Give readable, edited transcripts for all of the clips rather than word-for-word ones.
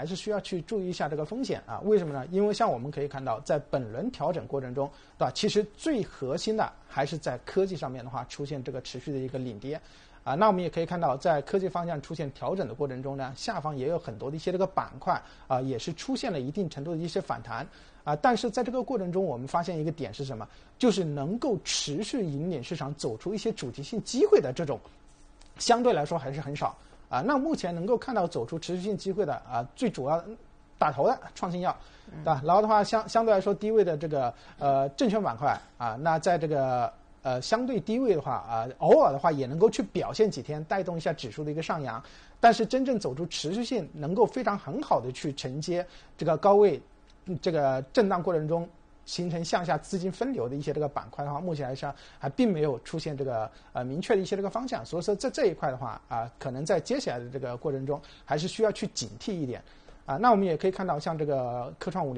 还是需要去注意一下这个风险啊。为什么呢？因为像我们可以看到，在本轮调整过程中，对吧？其实最核心的还是在科技上面的话出现这个持续的一个领跌。啊，那我们也可以看到，在科技方向出现调整的过程中呢，下方也有很多的一些这个板块啊，也是出现了一定程度的一些反弹啊。但是在这个过程中，我们发现一个点是什么？就是能够持续引领市场走出一些主题性机会的这种，相对来说还是很少啊。那目前能够看到走出持续性机会的啊，最主要打头的创新药，对吧？然后的话相对来说低位的这个证券板块啊，那在这个相对低位的话啊，偶尔的话也能够去表现几天，带动一下指数的一个上扬。但是真正走出持续性，能够非常很好的去承接这个高位这个震荡过程中形成向下资金分流的一些这个板块的话，目前来说还并没有出现这个明确的一些这个方向。所以说在这一块的话啊，可能在接下来的这个过程中还是需要去警惕一点啊。那我们也可以看到，像这个科创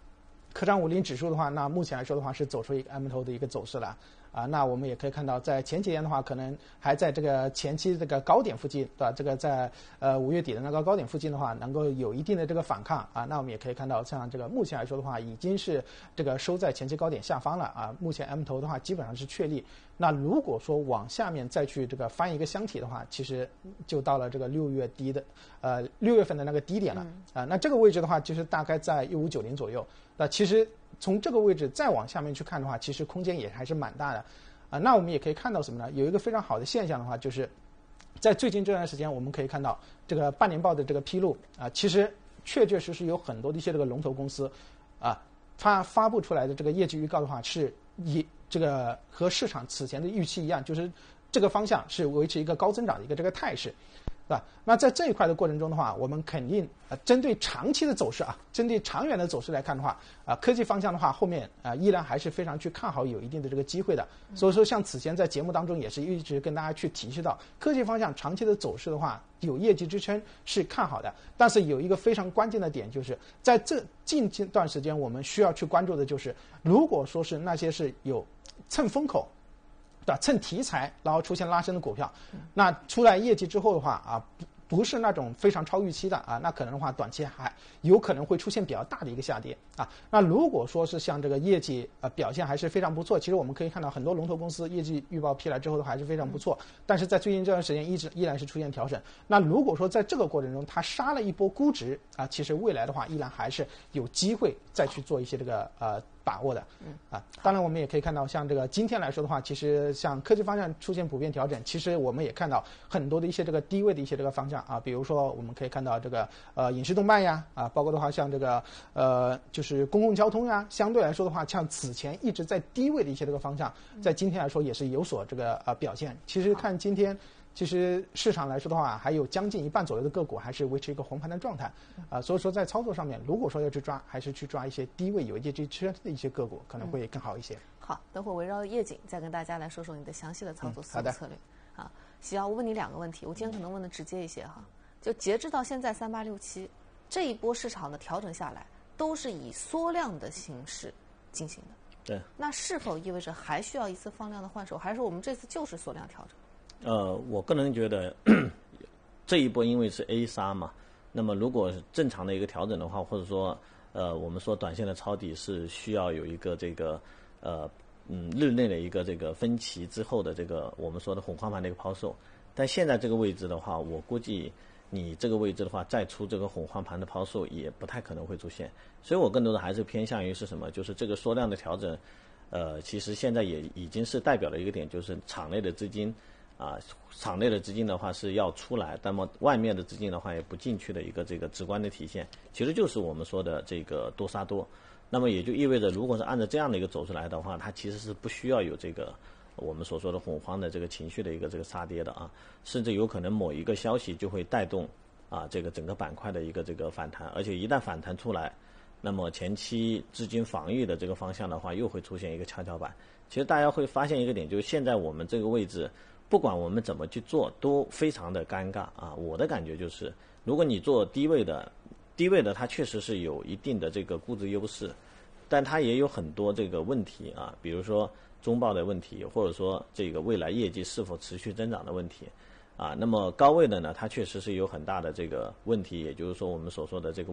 50指数的话，那目前来说的话是走出一个 M 头的一个走势了啊。那我们也可以看到，在前几天的话，可能还在这个前期这个高点附近，对吧？这个在5月底的那个高点附近的话，能够有一定的这个反抗啊。那我们也可以看到，像这个目前来说的话，已经是这个收在前期高点下方了啊。目前 M 头的话基本上是确立。那如果说往下面再去这个翻一个箱体的话，其实就到了这个6月份的那个低点了啊。那这个位置的话，就是大概在1590左右。那其实从这个位置再往下面去看的话，其实空间也还是蛮大的啊。那我们也可以看到什么呢？有一个非常好的现象的话，就是在最近这段时间，我们可以看到这个半年报的这个披露啊，其实确确实实有很多的一些这个龙头公司啊，它发布出来的这个业绩预告的话，是以这个和市场此前的预期一样，就是这个方向是维持一个高增长的一个这个态势。对吧？那在这一块的过程中的话，我们肯定针对长期的走势啊，针对长远的走势来看的话啊，科技方向的话，后面依然还是非常去看好，有一定的这个机会的。所以说，像此前在节目当中也是一直跟大家去提示到，科技方向长期的走势的话，有业绩支撑是看好的。但是有一个非常关键的点，就是在这近段时间，我们需要去关注的就是，如果说是那些是有蹭风口，对吧？蹭题材然后出现拉升的股票，那出来业绩之后的话啊，不是那种非常超预期的啊，那可能的话短期还有可能会出现比较大的一个下跌啊。那如果说是像这个业绩表现还是非常不错，其实我们可以看到很多龙头公司业绩预报批来之后的话还是非常不错，但是在最近这段时间依然是出现调整。那如果说在这个过程中它杀了一波估值啊，其实未来的话依然还是有机会再去做一些这个把握的啊。当然我们也可以看到，像这个今天来说的话，其实像科技方向出现普遍调整，其实我们也看到很多的一些这个低位的一些这个方向啊，比如说我们可以看到这个影视动漫呀啊，包括的话像这个就是公共交通呀，相对来说的话，像此前一直在低位的一些这个方向，在今天来说也是有所这个表现。其实看今天。其实市场来说的话，还有将近一半左右的个股还是维持一个红盘的状态，所以说在操作上面，如果说要去抓，还是去抓一些低位有业绩支撑的一些个股，可能会更好一些。 好，等会儿围绕业绩再跟大家来说说你的详细的操作思路策略。啊，喜瑶，我问你2个问题，我今天可能问的直接一些哈，就截至到现在3867这一波市场的调整下来，都是以缩量的形式进行的。 对。 那是否意味着还需要一次放量的换手，还是我们这次就是缩量调整？ 我个人觉得这一波因为是 A 杀嘛，那么如果正常的一个调整的话，或者说我们说短线的抄底是需要有一个这个日内的一个这个分歧之后的这个我们说的恐慌盘的一个抛售，但现在这个位置的话，我估计你这个位置的话再出这个恐慌盘的抛售也不太可能会出现，所以我更多的还是偏向于是什么，就是这个缩量的调整其实现在也已经是代表了一个点，就是场内的资金场内的资金的话是要出来，那么外面的资金的话也不进去的一个这个直观的体现，其实就是我们说的这个多杀多。那么也就意味着，如果是按照这样的一个走势来的话，它其实是不需要有这个我们所说的恐慌的这个情绪的一个这个杀跌的啊，甚至有可能某一个消息就会带动这个整个板块的一个这个反弹，而且一旦反弹出来，那么前期资金防御的这个方向的话，又会出现一个跷跷板。其实大家会发现一个点，就是现在我们这个位置，不管我们怎么去做，都非常的尴尬啊。我的感觉就是，如果你做低位的它确实是有一定的这个估值优势，但它也有很多这个问题啊，比如说中报的问题，或者说这个未来业绩是否持续增长的问题啊。那么高位的呢，它确实是有很大的这个问题，也就是说我们所说的这个